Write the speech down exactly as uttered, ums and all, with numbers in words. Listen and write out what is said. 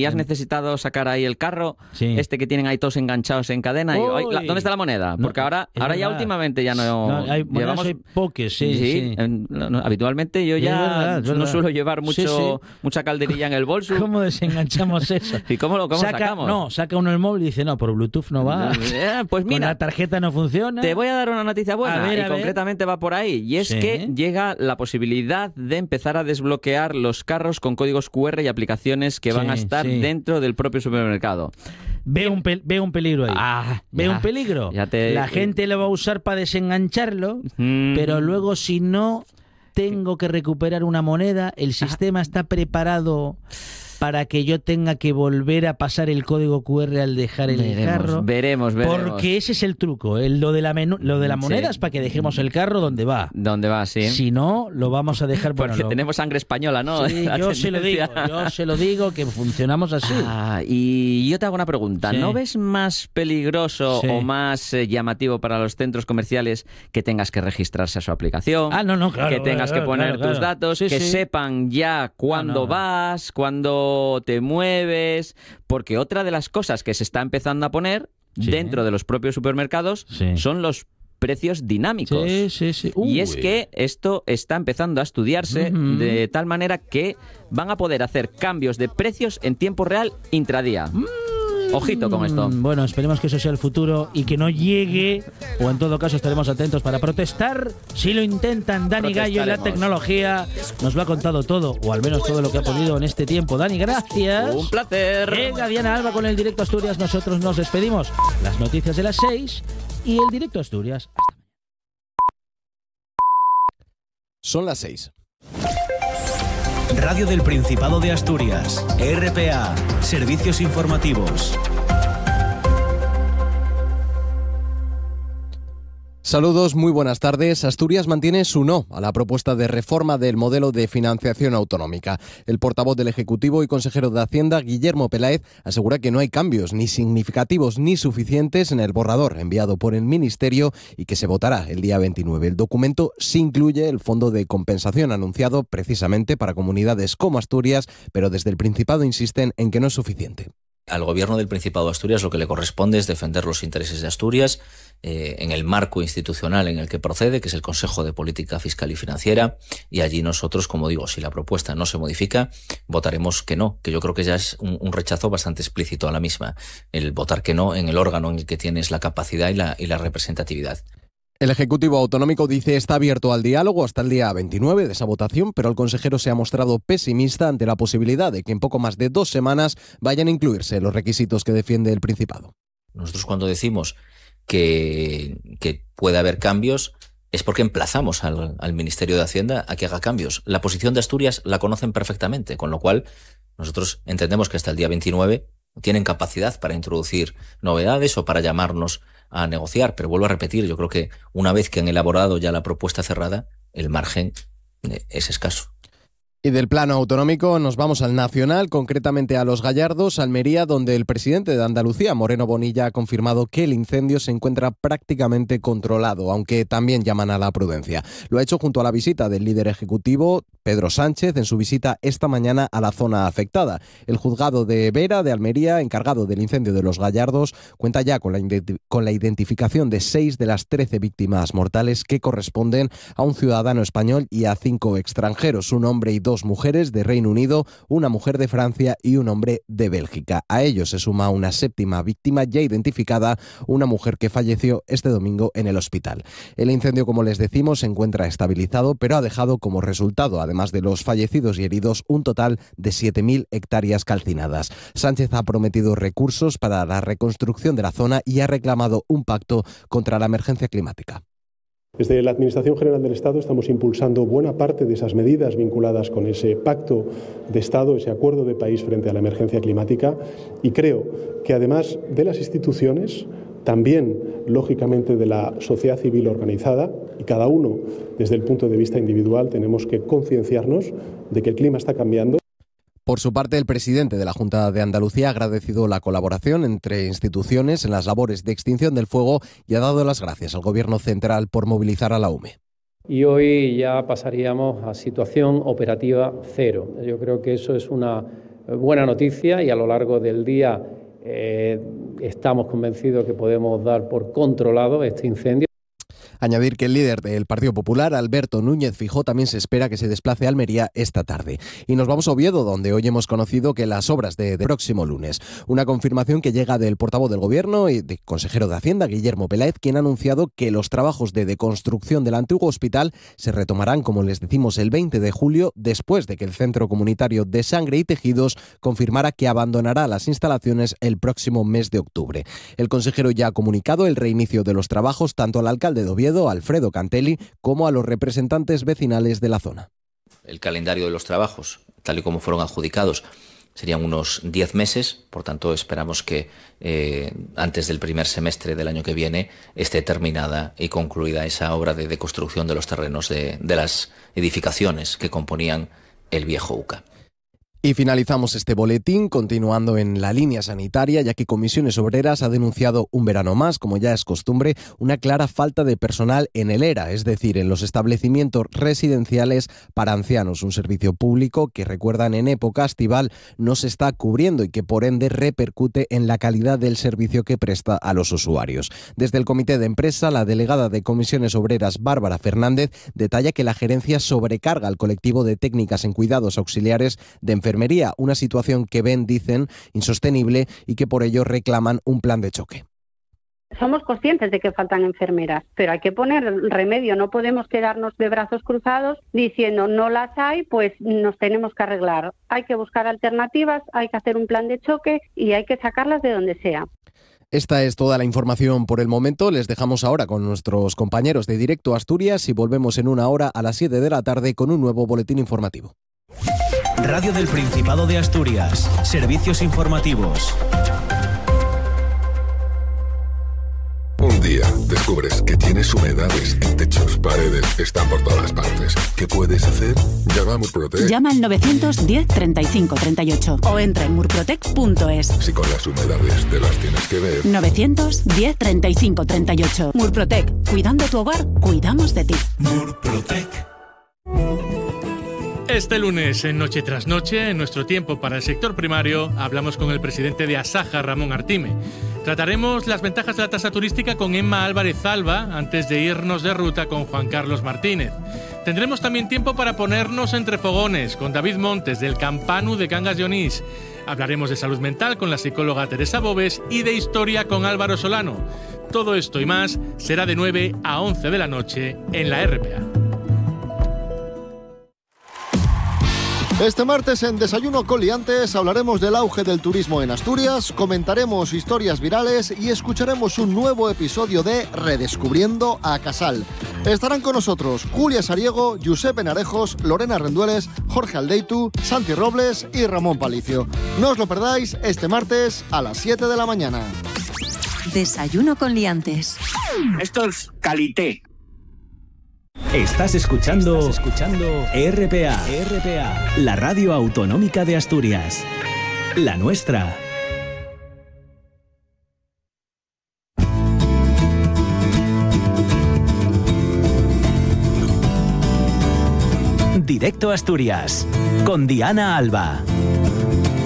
y has necesitado sacar ahí el carro, sí. este que tienen ahí todos enganchados en cadena, y, ay, la, ¿dónde está la moneda? Porque no, ahora, ahora ya últimamente ya no... no hay llevamos hay pokés, sí, sí, sí. En, no, habitualmente yo ya verdad, no verdad. suelo llevar mucho, sí, sí. mucha calderilla en el bolso. ¿Cómo desenganchamos eso? ¿Y cómo lo cómo saca, sacamos? No, saca uno el móvil y dice, no, por Bluetooth no va. Eh, pues mira, con la tarjeta no funciona. Te voy a dar una noticia buena, a ver, y a concretamente ver. va por ahí, y es sí. que llega la posibilidad de empezar a desbloquear los carros con códigos cu erre y aplicaciones que sí, van a estar sí. dentro del propio supermercado. Veo un, pe- veo un peligro ahí. Ah, veo ya, un peligro. Ya te... La gente lo va a usar para desengancharlo, mm. pero luego si no tengo que recuperar una moneda, el sistema ah. está preparado para que yo tenga que volver a pasar el código cu erre al dejar el veremos, carro. Veremos, veremos. Porque ese es el truco. El, lo de la menú, lo de la moneda sí. es para que dejemos el carro donde va. Donde va, sí. Si no, lo vamos a dejar... Porque bueno, lo... tenemos sangre española, ¿no? Sí, yo se lo digo, yo se lo digo que funcionamos así. Ah, y yo te hago una pregunta. Sí. ¿No ves más peligroso sí. o más eh, llamativo para los centros comerciales que tengas que registrarse a su aplicación? Ah, no, no, claro. Que tengas claro, que poner claro, claro. tus datos, sí, que sí. sepan ya cuándo no, no. vas, cuándo te mueves, porque otra de las cosas que se está empezando a poner sí. dentro de los propios supermercados sí. son los precios dinámicos. Sí, sí, sí. Y es que esto está empezando a estudiarse uh-huh. de tal manera que van a poder hacer cambios de precios en tiempo real intradía. Mm. Ojito con esto. Bueno, esperemos que eso sea el futuro y que no llegue, o en todo caso estaremos atentos para protestar si lo intentan. Dani Gallo en la tecnología nos lo ha contado todo, o al menos todo lo que ha podido en este tiempo. Dani, gracias. Un placer. Venga, Diana Alba con el Directo Asturias. Nosotros nos despedimos. Las noticias de las seis y el Directo Asturias. Hasta mañana. Son las seis. Radio del Principado de Asturias, R P A, Servicios Informativos. Saludos, muy buenas tardes. Asturias mantiene su no a la propuesta de reforma del modelo de financiación autonómica. El portavoz del Ejecutivo y consejero de Hacienda, Guillermo Peláez, asegura que no hay cambios ni significativos ni suficientes en el borrador enviado por el Ministerio y que se votará el día veintinueve. El documento sí incluye el fondo de compensación anunciado precisamente para comunidades como Asturias, pero desde el Principado insisten en que no es suficiente. Al Gobierno del Principado de Asturias lo que le corresponde es defender los intereses de Asturias eh, en el marco institucional en el que procede, que es el Consejo de Política Fiscal y Financiera, y allí nosotros, como digo, si la propuesta no se modifica, votaremos que no, que yo creo que ya es un, un rechazo bastante explícito a la misma, el votar que no en el órgano en el que tienes la capacidad y la, y la representatividad. El Ejecutivo Autonómico dice está abierto al diálogo hasta el día veintinueve de esa votación, pero el consejero se ha mostrado pesimista ante la posibilidad de que en poco más de dos semanas vayan a incluirse los requisitos que defiende el Principado. Nosotros cuando decimos que, que puede haber cambios es porque emplazamos al, al Ministerio de Hacienda a que haga cambios. La posición de Asturias la conocen perfectamente, con lo cual nosotros entendemos que hasta el día veintinueve tienen capacidad para introducir novedades o para llamarnos a negociar, pero vuelvo a repetir, yo creo que una vez que han elaborado ya la propuesta cerrada, el margen es escaso. Y del plano autonómico nos vamos al nacional, concretamente a Los Gallardos, Almería, donde el presidente de Andalucía, Moreno Bonilla, ha confirmado que el incendio se encuentra prácticamente controlado, aunque también llaman a la prudencia. Lo ha hecho junto a la visita del líder ejecutivo, Pedro Sánchez, en su visita esta mañana a la zona afectada. El juzgado de Vera, de Almería, encargado del incendio de Los Gallardos, cuenta ya con la, ident- con la identificación de seis de las trece víctimas mortales que corresponden a un ciudadano español y a cinco extranjeros, un hombre y dos dos mujeres de Reino Unido, una mujer de Francia y un hombre de Bélgica. A ellos se suma una séptima víctima ya identificada, una mujer que falleció este domingo en el hospital. El incendio, como les decimos, se encuentra estabilizado, pero ha dejado como resultado, además de los fallecidos y heridos, un total de siete mil hectáreas calcinadas. Sánchez ha prometido recursos para la reconstrucción de la zona y ha reclamado un pacto contra la emergencia climática. Desde la Administración General del Estado estamos impulsando buena parte de esas medidas vinculadas con ese pacto de Estado, ese acuerdo de país frente a la emergencia climática, y creo que además de las instituciones, también lógicamente de la sociedad civil organizada, y cada uno desde el punto de vista individual tenemos que concienciarnos de que el clima está cambiando. Por su parte, el presidente de la Junta de Andalucía ha agradecido la colaboración entre instituciones en las labores de extinción del fuego y ha dado las gracias al Gobierno central por movilizar a la U M E. Y hoy ya pasaríamos a situación operativa cero. Yo creo que eso es una buena noticia y a lo largo del día eh, estamos convencidos que podemos dar por controlado este incendio. Añadir que el líder del Partido Popular, Alberto Núñez Feijóo, también se espera que se desplace a Almería esta tarde. Y nos vamos a Oviedo, donde hoy hemos conocido que las obras de, de próximo lunes. Una confirmación que llega del portavoz del Gobierno y del consejero de Hacienda, Guillermo Peláez, quien ha anunciado que los trabajos de deconstrucción del antiguo hospital se retomarán, como les decimos, el veinte de julio, después de que el Centro Comunitario de Sangre y Tejidos confirmara que abandonará las instalaciones el próximo mes de octubre. El consejero ya ha comunicado el reinicio de los trabajos tanto al alcalde de Oviedo, Alfredo Cantelli, como a los representantes vecinales de la zona. El calendario de los trabajos, tal y como fueron adjudicados, serían unos diez meses, por tanto esperamos que eh, antes del primer semestre del año que viene esté terminada y concluida esa obra de deconstrucción de los terrenos de, de las edificaciones que componían el viejo U C A. Y finalizamos este boletín continuando en la línea sanitaria, ya que Comisiones Obreras ha denunciado un verano más, como ya es costumbre, una clara falta de personal en el ERA, es decir, en los establecimientos residenciales para ancianos, un servicio público que, recuerdan, en época estival no se está cubriendo y que por ende repercute en la calidad del servicio que presta a los usuarios. Desde el comité de empresa, la delegada de Comisiones Obreras, Bárbara Fernández, detalla que la gerencia sobrecarga al colectivo de técnicas en cuidados auxiliares de enfermedades. Enfermería, una situación que ven, dicen, insostenible y que por ello reclaman un plan de choque. Somos conscientes de que faltan enfermeras, pero hay que poner remedio, no podemos quedarnos de brazos cruzados diciendo no las hay, pues nos tenemos que arreglar. Hay que buscar alternativas, hay que hacer un plan de choque y hay que sacarlas de donde sea. Esta es toda la información por el momento. Les dejamos ahora con nuestros compañeros de Directo Asturias y volvemos en una hora a las siete de la tarde con un nuevo boletín informativo. Radio del Principado de Asturias. Servicios informativos. Un día descubres que tienes humedades en techos, paredes, están por todas partes. ¿Qué puedes hacer? Llama a Murprotec. Llama al novecientos diez treinta y cinco treinta y ocho o entra en murprotec punto es. Si con las humedades te las tienes que ver. novecientos diez treinta y cinco treinta y ocho. Murprotec. Cuidando tu hogar, cuidamos de ti. Murprotec. Este lunes, en Noche tras Noche, en nuestro tiempo para el sector primario, hablamos con el presidente de Asaja, Ramón Artime. Trataremos las ventajas de la tasa turística con Emma Álvarez Alba, antes de irnos de ruta con Juan Carlos Martínez. Tendremos también tiempo para ponernos entre fogones con David Montes, del Campanu de Cangas de Onís. Hablaremos de salud mental con la psicóloga Teresa Bobes y de historia con Álvaro Solano. Todo esto y más será de nueve a once de la noche en la R P A. Este martes en Desayuno con Liantes hablaremos del auge del turismo en Asturias, comentaremos historias virales y escucharemos un nuevo episodio de Redescubriendo a Casal. Estarán con nosotros Julia Sariego, Josep Enarejos, Lorena Rendueles, Jorge Aldeitu, Santi Robles y Ramón Palicio. No os lo perdáis este martes a las siete de la mañana. Desayuno con Liantes. Esto es calité. Estás escuchando, Estás escuchando R P A, R P A, la radio autonómica de Asturias, la nuestra. Directo Asturias, con Diana Alba.